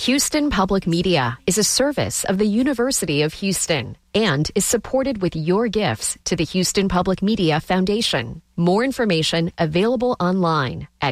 Houston Public Media is a service of the University of Houston and is supported with your gifts to the Houston Public Media Foundation. More information available online at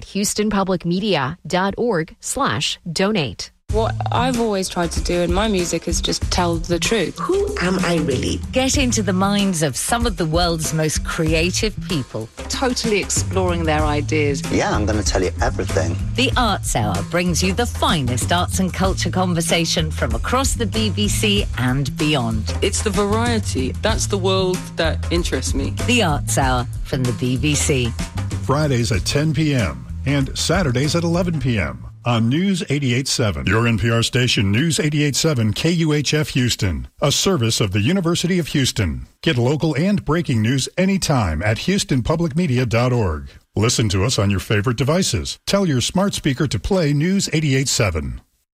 houstonpublicmedia.org/donate. What I've always tried to do in my music is just tell the truth. Who am I really? Get into the minds of some of the world's most creative people. Totally exploring their ideas. Yeah, I'm going to tell you everything. The Arts Hour brings you the finest arts and culture conversation from across the BBC and beyond. It's the variety. That's the world that interests me. The Arts Hour from the BBC. Fridays at 10 p.m. and Saturdays at 11 p.m. on News 88.7, your NPR station, News 88.7 KUHF Houston, a service of the University of Houston. Get local and breaking news anytime at houstonpublicmedia.org. Listen to us on your favorite devices. Tell your smart speaker to play News 88.7.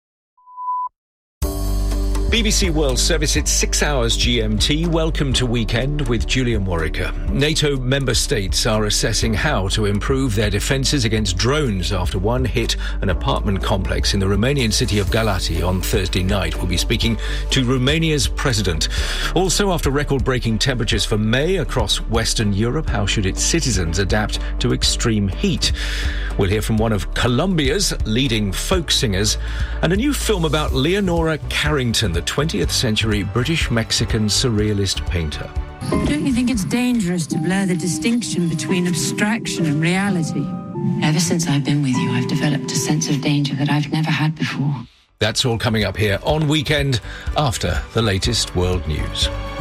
BBC World Service, it's 6 hours GMT. Welcome to Weekend with Julian Warwicker. NATO member states are assessing how to improve their defences against drones after one hit an apartment complex in the Romanian city of Galati on Thursday night. We'll be speaking to Romania's president. Also, after record-breaking temperatures for May across Western Europe, how should its citizens adapt to extreme heat? We'll hear from one of Colombia's leading folk singers and a new film about Leonora Carrington, the 20th century British-Mexican surrealist painter. Don't you think it's dangerous to blur the distinction between abstraction and reality? Ever since I've been with you, I've developed a sense of danger that I've never had before. That's all coming up here on Weekend after the latest world news.